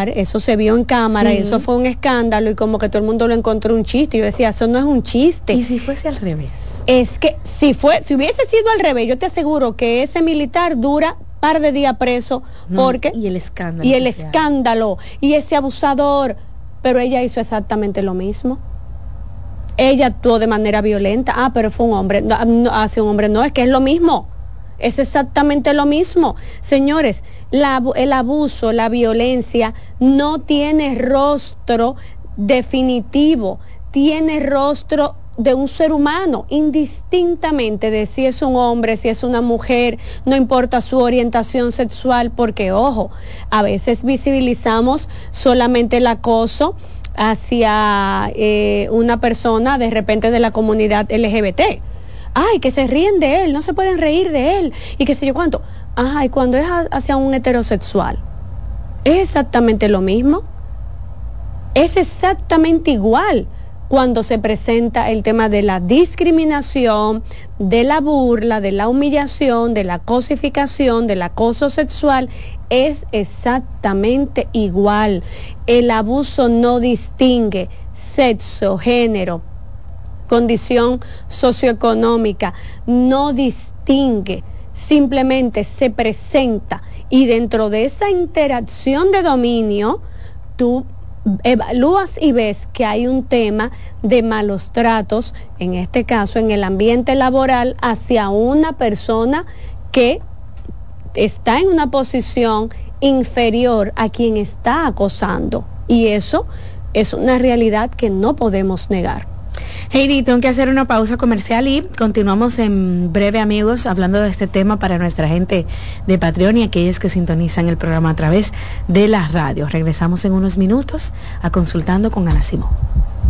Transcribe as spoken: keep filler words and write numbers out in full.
militar, eso se vio en cámara, sí. Y eso fue un escándalo y como que todo el mundo lo encontró un chiste. Yo decía, eso no es un chiste. ¿Y si fuese al revés? Es que si fue, si hubiese sido al revés, yo te aseguro que ese militar dura par de días preso, no, porque y el escándalo y el escándalo y ese abusador, pero ella hizo exactamente lo mismo. Ella actuó de manera violenta. Ah, pero fue un hombre. No, no, hacia un hombre no, es que es lo mismo. Es exactamente lo mismo. Señores, la, el abuso, la violencia no tiene rostro definitivo, tiene rostro de un ser humano, indistintamente de si es un hombre, si es una mujer, no importa su orientación sexual, porque ojo, a veces visibilizamos solamente el acoso hacia eh, una persona de repente de la comunidad L G B T. Ay, que se ríen de él, no se pueden reír de él, y qué sé yo cuánto. Ajá, y cuando es hacia un heterosexual, es exactamente lo mismo, es exactamente igual cuando se presenta el tema de la discriminación, de la burla, de la humillación, de la cosificación, del acoso sexual, es exactamente igual. El abuso no distingue sexo, género, condición socioeconómica, no distingue, simplemente se presenta y dentro de esa interacción de dominio, tú evalúas y ves que hay un tema de malos tratos, en este caso en el ambiente laboral, hacia una persona que está en una posición inferior a quien está acosando, y eso es una realidad que no podemos negar. Heidi, tengo que hacer una pausa comercial y continuamos en breve, amigos, hablando de este tema para nuestra gente de Patreon y aquellos que sintonizan el programa a través de la radio. Regresamos en unos minutos a Consultando con Ana Simón.